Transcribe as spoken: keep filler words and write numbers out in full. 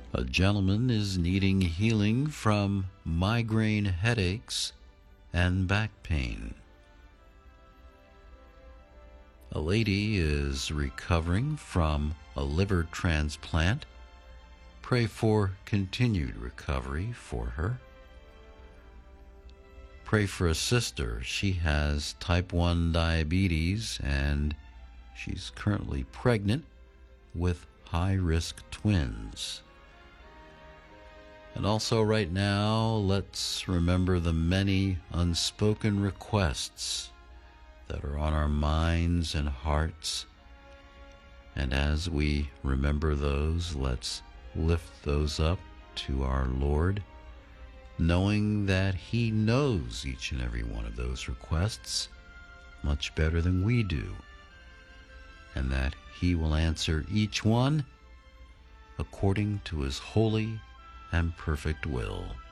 A gentleman is needing healing from migraine headaches and back pain. A lady is recovering from a liver transplant. Pray for continued recovery for her. Pray for a sister. She has type one diabetes and she's currently pregnant with high-risk twins. And also right now, let's remember the many unspoken requests that are on our minds and hearts. And as we remember those, let's lift those up to our Lord, knowing that He knows each and every one of those requests much better than we do, and that He will answer each one according to His holy and perfect will.